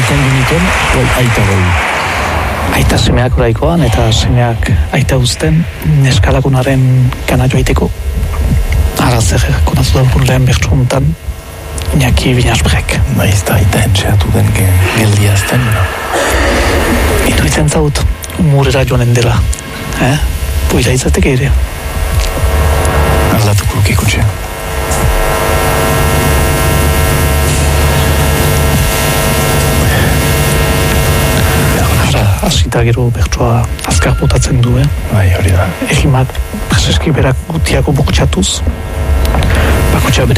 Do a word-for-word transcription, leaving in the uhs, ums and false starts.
ezkondu nituen, bai, aita bai. Aita semeak oraikoan, eta semeak aita uzten, neskalagunaren gana joaiteko. Arazer konatu daukun lehen bertsu hontan, Iñaki Binasbrek. Naiz da aita entxeatu den geldiazten. Itu itzen zaut, umurera joanen dela. Eh? Poila izateke ere. Aldatuko luke ikutxe. Hasita gero bertsoa azkar botatzen du, eh? Bai, hori da. Egimak, preseski berak gutiako bokutxatuz, bakotxa bere